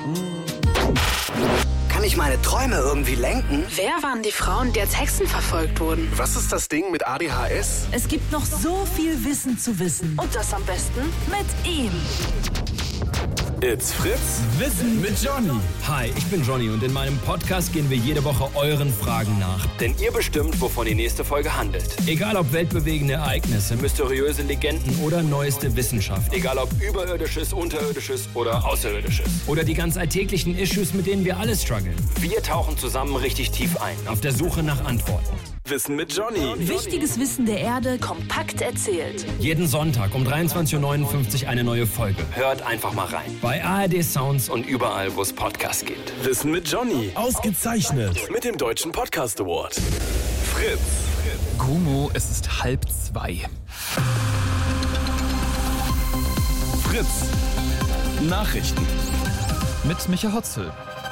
Kann ich meine Träume irgendwie lenken? Wer waren die Frauen, die als Hexen verfolgt wurden? Was ist das Ding mit ADHS? Es gibt noch so viel Wissen zu wissen. Und das am besten Mit ihm. It's Fritz. Wissen mit Johnny. Hi, ich bin Johnny und in meinem Podcast gehen wir jede Woche euren Fragen nach. Denn ihr bestimmt, wovon die nächste Folge handelt. Egal ob weltbewegende Ereignisse, mysteriöse Legenden oder neueste Wissenschaft. Egal ob Überirdisches, Unterirdisches oder Außerirdisches. Oder die ganz alltäglichen Issues, mit denen wir alle strugglen. Wir tauchen zusammen richtig tief ein, auf der Suche nach Antworten. Wissen mit Johnny. Wichtiges Wissen der Erde kompakt erzählt. Jeden Sonntag um 23.59 Uhr eine neue Folge. Hört einfach mal rein. Bei ARD Sounds und überall, wo es Podcasts gibt. Wissen mit Johnny. Ausgezeichnet. Mit dem Deutschen Podcast Award. Fritz. Gummo, es ist 1:30. Fritz. Nachrichten. Mit Micha Hotzel.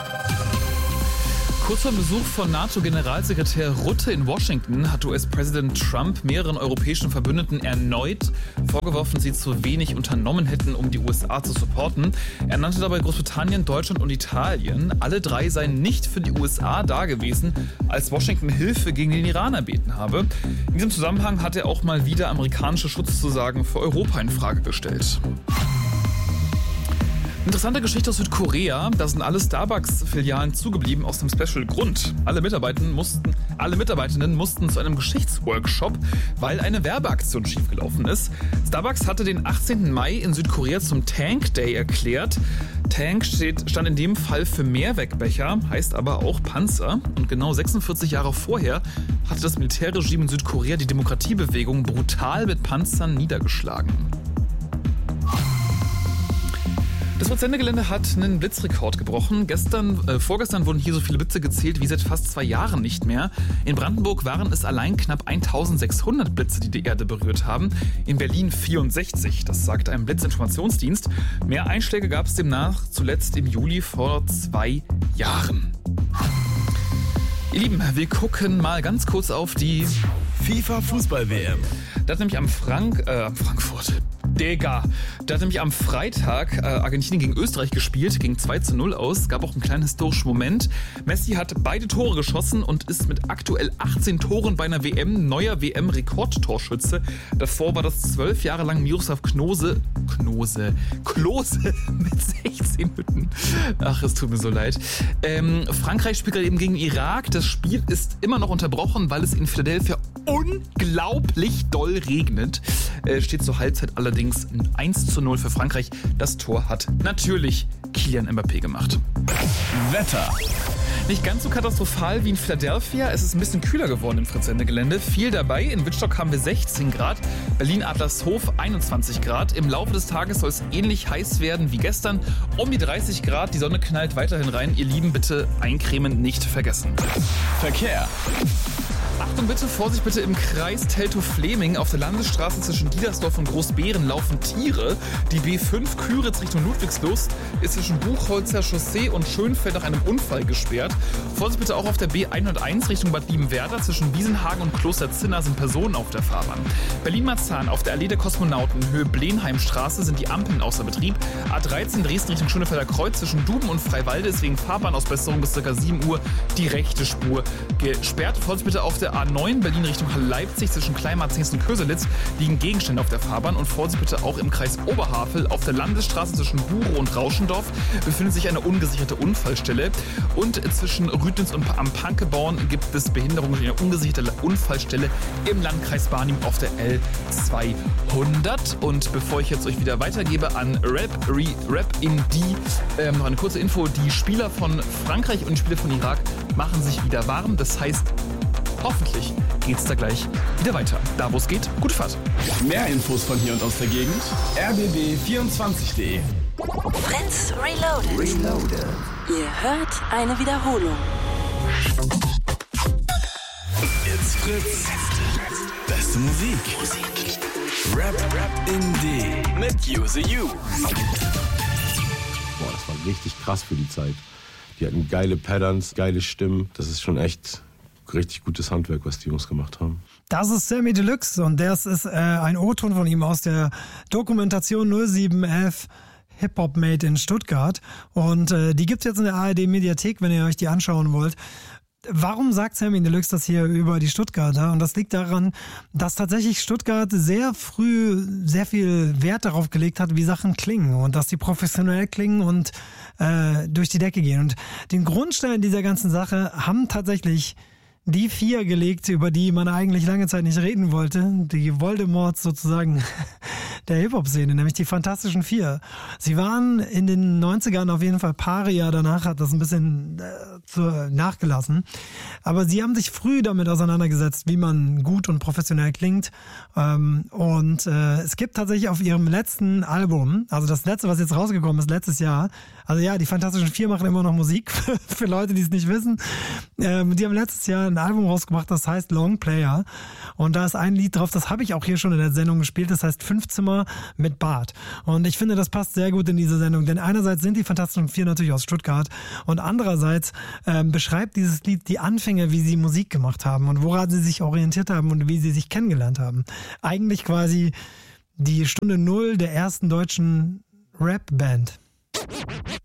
Kurz vor dem Besuch von NATO-Generalsekretär Rutte in Washington hat US-Präsident Trump mehreren europäischen Verbündeten erneut vorgeworfen, sie zu wenig unternommen hätten, um die USA zu supporten. Er nannte dabei Großbritannien, Deutschland und Italien. Alle drei seien nicht für die USA da gewesen, als Washington Hilfe gegen den Iran erbeten habe. In diesem Zusammenhang hat er auch mal wieder amerikanische Schutzzusagen für Europa in Frage gestellt. Interessante Geschichte aus Südkorea. Da sind alle Starbucks-Filialen zugeblieben aus dem Special-Grund. Alle Mitarbeitenden mussten zu einem Geschichtsworkshop, weil eine Werbeaktion schiefgelaufen ist. Starbucks hatte den 18. Mai in Südkorea zum Tank Day erklärt. Tank stand in dem Fall für Mehrwegbecher, heißt aber auch Panzer. Und genau 46 Jahre vorher hatte das Militärregime in Südkorea die Demokratiebewegung brutal mit Panzern niedergeschlagen. Das Sendegelände hat einen Blitzrekord gebrochen. Vorgestern wurden hier so viele Blitze gezählt wie seit fast 2 Jahren nicht mehr. In Brandenburg waren es allein knapp 1600 Blitze, die die Erde berührt haben. In Berlin 64, das sagt ein Blitzinformationsdienst. Mehr Einschläge gab es demnach zuletzt im Juli vor 2 Jahren. Ihr Lieben, wir gucken mal ganz kurz auf die FIFA-Fußball-WM. Da hat nämlich am Frankfurt. Digga. Da hat nämlich am Freitag Argentinien gegen Österreich gespielt, ging 2:0 aus. Es gab auch einen kleinen historischen Moment. Messi hat beide Tore geschossen und ist mit aktuell 18 Toren bei einer WM neuer WM-Rekordtorschütze. Davor war das 12 Jahre lang Miroslav Klose mit 16 Hütten. Ach, es tut mir so leid. Frankreich spielt gerade eben gegen Irak. Das Spiel ist immer noch unterbrochen, weil es in Philadelphia unglaublich doll regnet. Steht zur Halbzeit allerdings 1:0 für Frankreich. Das Tor hat natürlich Kylian Mbappé gemacht. Wetter. Nicht ganz so katastrophal wie in Philadelphia. Es ist ein bisschen kühler geworden im Fritz-Sende-Gelände. Viel dabei. In Wittstock haben wir 16 Grad. Berlin-Adlershof 21 Grad. Im Laufe des Tages soll es ähnlich heiß werden wie gestern. Um die 30 Grad. Die Sonne knallt weiterhin rein. Ihr Lieben, bitte eincremen nicht vergessen. Verkehr. Achtung bitte, Vorsicht bitte, im Kreis Teltow-Fleming auf der Landesstraße zwischen Diedersdorf und Großbeeren laufen Tiere. Die B5 Küritz Richtung Ludwigslust ist zwischen Buchholzer Chaussee und Schönfeld nach einem Unfall gesperrt. Vorsicht bitte auch auf der B101 Richtung Bad Liebenwerda zwischen Wiesenhagen und Klosterzinna sind Personen auf der Fahrbahn. Berlin-Marzahn auf der Allee der Kosmonauten Höhe Blenheimstraße sind die Ampeln außer Betrieb. A13 Dresden Richtung Schönefelder Kreuz zwischen Duben und Freiwalde ist wegen Fahrbahnausbesserung bis ca. 7 Uhr die rechte Spur gesperrt. Vorsicht bitte auf der A9 Berlin Richtung Halle-Leipzig zwischen Kleinmarzahn und Köselitz liegen Gegenstände auf der Fahrbahn. Und Vorsicht bitte auch im Kreis Oberhavel auf der Landesstraße zwischen Burow und Rauschendorf befindet sich eine ungesicherte Unfallstelle. Und zwischen Rüdnitz und am Pankeborn gibt es Behinderung durch eine ungesicherte Unfallstelle im Landkreis Barnim auf der L200. Und bevor ich jetzt euch wieder weitergebe an Rap in die, noch eine kurze Info. Die Spieler von Frankreich und die Spieler von Irak machen sich wieder warm. Das heißt, hoffentlich geht's da gleich wieder weiter. Da, wo es geht, gute Fahrt. Mehr Infos von hier und aus der Gegend. rbb24.de. Fritz Reloaded. Ihr hört eine Wiederholung. It's Fritz. Beste Musik. Rap Indie. Mit Use You. Boah, das war richtig krass für die Zeit. Die hatten geile Patterns, geile Stimmen. Das ist schon echt richtig gutes Handwerk, was die Jungs gemacht haben. Das ist Sammy Deluxe und das ist ein O-Ton von ihm aus der Dokumentation 0711 Hip-Hop Made in Stuttgart. Und die gibt's jetzt in der ARD-Mediathek, wenn ihr euch die anschauen wollt. Warum sagt Samy Deluxe das hier über die Stuttgarter? Und das liegt daran, dass tatsächlich Stuttgart sehr früh sehr viel Wert darauf gelegt hat, wie Sachen klingen und dass sie professionell klingen und durch die Decke gehen. Und den Grundstein dieser ganzen Sache haben tatsächlich die 4 gelegt, über die man eigentlich lange Zeit nicht reden wollte. Die Voldemorts sozusagen der Hip-Hop-Szene, nämlich die Fantastischen 4. Sie waren in den 90ern auf jeden Fall Paria, danach hat das ein bisschen nachgelassen. Aber sie haben sich früh damit auseinandergesetzt, wie man gut und professionell klingt. Und es gibt tatsächlich auf ihrem letzten Album, also das letzte, was jetzt rausgekommen ist, letztes Jahr, also ja, die Fantastischen 4 machen immer noch Musik, für Leute, die es nicht wissen. Die haben letztes Jahr ein Album rausgebracht, das heißt Long Player. Und da ist ein Lied drauf, das habe ich auch hier schon in der Sendung gespielt, das heißt 5 Zimmer mit Bart. Und ich finde, das passt sehr gut in diese Sendung, denn einerseits sind die Fantastischen 4 natürlich aus Stuttgart und andererseits beschreibt dieses Lied die Anfänge, wie sie Musik gemacht haben und woran sie sich orientiert haben und wie sie sich kennengelernt haben. Eigentlich quasi die Stunde Null der ersten deutschen Rap-Band.